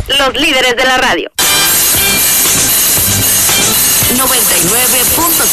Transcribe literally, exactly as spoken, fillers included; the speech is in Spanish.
Los líderes de la radio. noventa y nueve punto